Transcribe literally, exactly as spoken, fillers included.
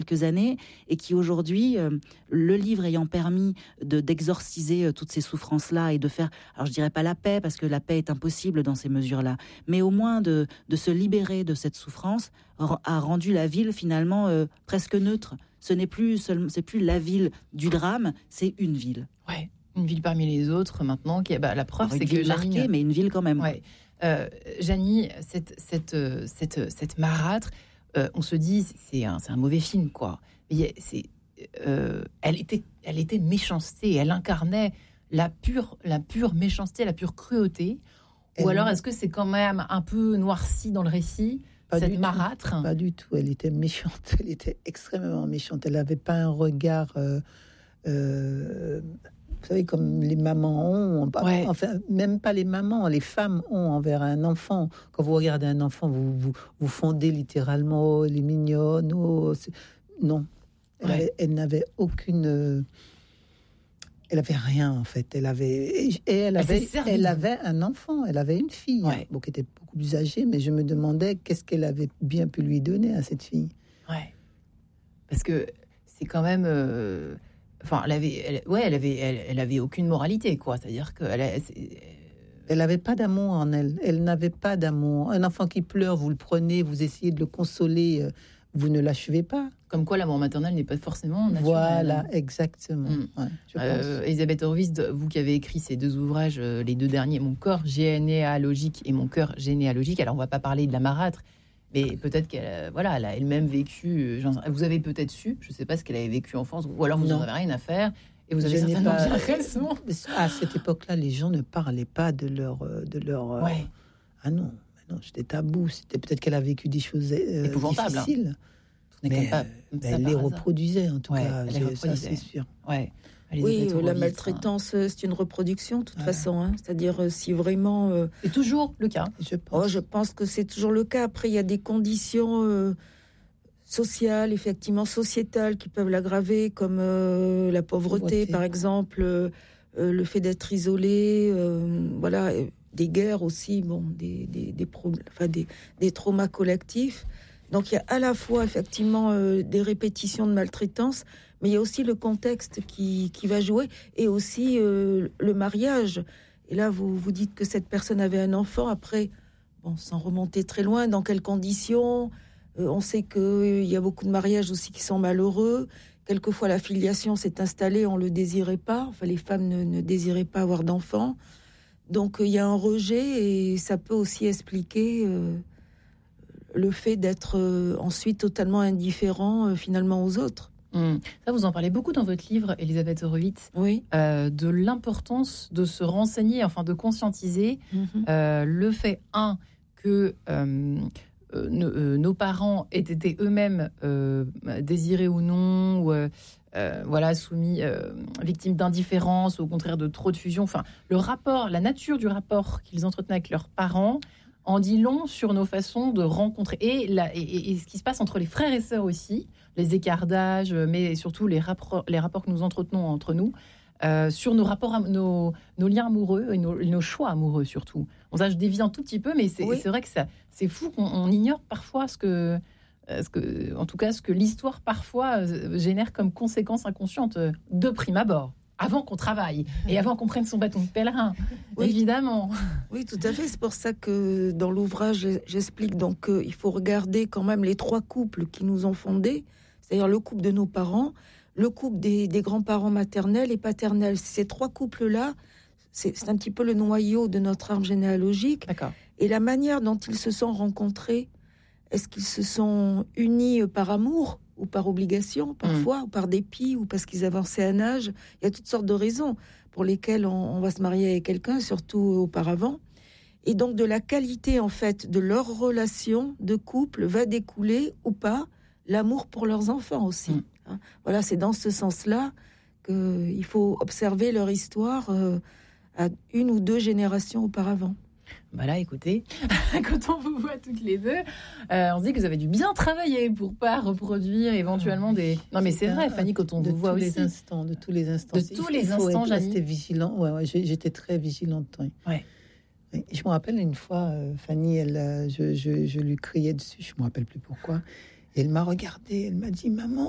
quelques années et qui aujourd'hui, euh, le livre ayant permis de, d'exorciser euh, toutes ces souffrances-là et de faire, alors je dirais pas la paix parce que la paix est impossible dans ces mesures-là, mais au moins de, de se libérer de cette souffrance, a rendu la ville finalement euh, presque neutre. Ce n'est plus seul, c'est plus la ville du drame, c'est une ville. Ouais, une ville parmi les autres maintenant. Qui, bah, la preuve, alors, c'est que marquée, Janine, mais une ville quand même. Ouais. Euh, Janie, cette, cette, cette, cette marâtre, euh, on se dit, c'est un, c'est un mauvais film, quoi. Mais c'est, euh, elle, était, elle était méchanceté, elle incarnait la pure, la pure méchanceté, la pure cruauté. Elle Ou alors, est-ce que c'est quand même un peu noirci dans le récit, pas cette marâtre? Pas du tout, elle était méchante, elle était extrêmement méchante. Elle n'avait pas un regard... Euh, euh, vous savez, comme les mamans ont, ouais. Enfin, même pas les mamans, les femmes ont envers un enfant. Quand vous regardez un enfant, vous vous, vous fondez littéralement, oh, elle est mignonne, oh, c'est... non. Elle, ouais. avait, elle n'avait aucune... Elle avait rien, en fait. Elle avait... Et elle avait, elle, elle avait un enfant, elle avait une fille, ouais. bon, qui était beaucoup plus âgée, mais je me demandais qu'est-ce qu'elle avait bien pu lui donner à cette fille. Ouais. Parce que c'est quand même... Euh... Enfin, elle avait, elle, ouais, elle avait, elle, elle avait aucune moralité, quoi. C'est-à-dire qu'elle, elle, elle n'avait pas d'amour en elle. Elle n'avait pas d'amour. Un enfant qui pleure, vous le prenez, vous essayez de le consoler, vous ne l'achevez pas. Comme quoi, l'amour maternel n'est pas forcément naturel. Voilà, exactement. Mmh. Ouais, je euh, pense. Elisabeth Horowitz, vous qui avez écrit ces deux ouvrages, les deux derniers, Mon corps généalogique et Mon cœur généalogique. Alors, on ne va pas parler de la marâtre. Mais peut-être qu'elle voilà, elle a elle-même vécu... Genre, vous avez peut-être su, je ne sais pas ce qu'elle avait vécu en France, ou alors vous n'en avez rien à faire, et vous avez je certainement pas, bien raison. À cette époque-là, les gens ne parlaient pas de leur... De leur ouais. Ah non, non, c'était tabou. C'était peut-être qu'elle a vécu des choses euh, épouvantables. Difficiles. Hein. Mais pas, euh, elle les reproduisait, en tout ouais, cas. Elle les reproduisait. Ça, c'est sûr. Ouais. Oui, euh, la maltraitance, hein. C'est une reproduction, de toute ah. façon. Hein. C'est-à-dire, euh, si vraiment... Euh... C'est toujours le cas, je pense. Oh, je pense que c'est toujours le cas. Après, il y a des conditions euh, sociales, effectivement, sociétales, qui peuvent l'aggraver, comme euh, la pauvreté, pauvreté, par exemple, euh, euh, le fait d'être isolé, euh, voilà, des guerres aussi, bon, des, des, des, pro- enfin, des, des traumas collectifs. Donc, il y a à la fois, effectivement, euh, des répétitions de maltraitance, mais il y a aussi le contexte qui, qui va jouer, et aussi euh, le mariage. Et là, vous vous dites que cette personne avait un enfant. Après, bon, sans remonter très loin, dans quelles conditions ? euh, On sait qu'il euh, y a beaucoup de mariages aussi qui sont malheureux. Quelquefois, la filiation s'est installée, on ne le désirait pas. Enfin, les femmes ne, ne désiraient pas avoir d'enfants. Donc, il euh, y a un rejet, et ça peut aussi expliquer... Euh, le fait d'être euh, ensuite totalement indifférent euh, finalement aux autres. Mmh. Ça, vous en parlez beaucoup dans votre livre, Elisabeth Horowitz, oui. euh, de l'importance de se renseigner, enfin de conscientiser mmh. euh, le fait, un, que euh, euh, nos, euh, nos parents aient été eux-mêmes euh, désirés ou non, ou euh, euh, voilà, soumis, euh, victimes d'indifférence, ou au contraire de trop de fusion. Enfin, le rapport, la nature du rapport qu'ils entretenaient avec leurs parents en dit long sur nos façons de rencontrer. Et, la, et, et ce qui se passe entre les frères et sœurs aussi, les écarts d'âge, mais surtout les rapports, les rapports que nous entretenons entre nous, euh, sur nos rapports, nos, nos liens amoureux et nos, nos choix amoureux surtout. Bon, ça, je dévie un tout petit peu, mais c'est, oui. c'est vrai que ça, c'est fou qu'on on ignore parfois ce que, ce que, en tout cas, ce que l'histoire parfois génère comme conséquence inconsciente de prime abord. Avant qu'on travaille et avant qu'on prenne son bâton de pèlerin, oui. évidemment. Oui, tout à fait. C'est pour ça que dans l'ouvrage, j'explique donc qu'il faut regarder quand même les trois couples qui nous ont fondés, c'est-à-dire le couple de nos parents, le couple des, des grands-parents maternels et paternels. Ces trois couples-là, c'est, c'est un petit peu le noyau de notre arbre généalogique. D'accord. Et la manière dont ils se sont rencontrés, est-ce qu'ils se sont unis par amour ou par obligation, parfois, mmh. ou par dépit, ou parce qu'ils avançaient un âge. Il y a toutes sortes de raisons pour lesquelles on, on va se marier avec quelqu'un, surtout auparavant. Et donc, de la qualité, en fait, de leur relation de couple va découler, ou pas, l'amour pour leurs enfants aussi. Mmh. Hein, voilà, c'est dans ce sens-là qu'il faut observer leur histoire euh, à une ou deux générations auparavant. Bah là, écoutez, quand on vous voit toutes les deux, euh, on se dit que vous avez dû bien travailler pour pas reproduire éventuellement des... Non, mais c'est, c'est vrai, Fanny, quand on vous voit aussi... De tous les instants, de tous les instants. De tous les instants, Janine. J'étais vigilant. Ouais, ouais, j'étais très vigilante. Oui. Ouais. Je me rappelle une fois, euh, Fanny, elle, je, je, je lui criais dessus, je me rappelle plus pourquoi. Et elle m'a regardée, elle m'a dit « Maman ».